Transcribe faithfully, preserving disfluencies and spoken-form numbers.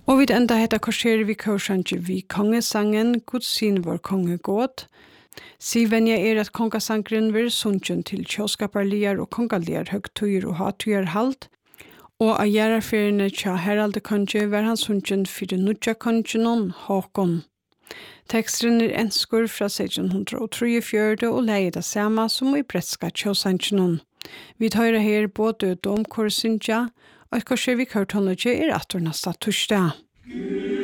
Og vi enda hetta korser vi kørsanje vi kongesangen, Gudsin vår konge gåt. Sivenja er at kongasangren vil sunnkjøn til kjøskaparlier og kongalier høgtøyer og hatøyer halt, og av gjerarferiene tja Heralde konge var han sunnkjøn fyrir nudja kongenon Håkon. Teksten er enskur fra seksten trefjøruti og leie det samme som i bretska kjøsangenon. Vi tar her både domkorsinja, og korser vi kørt håndetje er atter nesta torsdag.